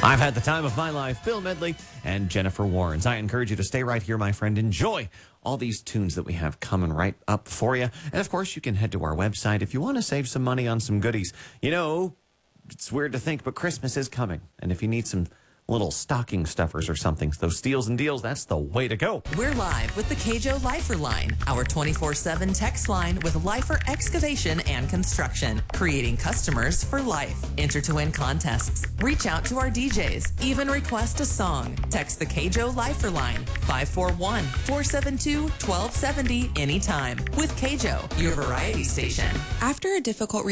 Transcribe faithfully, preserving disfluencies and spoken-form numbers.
I've had the time of my life. Bill Medley and Jennifer Warnes. I encourage you to stay right here, my friend. Enjoy all these tunes that we have coming right up for you. And, of course, you can head to our website if you want to save some money on some goodies. You know, it's weird to think, but Christmas is coming. And if you need some little stocking stuffers or something, those steals and deals, that's the way to go. We're live with the K-Joe Lifer Line, our twenty-four seven text line with Lifer Excavation and Construction, creating customers for life. Enter to win contests, reach out to our D Js, even request a song. Text the K-Joe Lifer Line, five four one, four seven two, one two seven zero anytime. With K-Joe, your variety station. After a difficult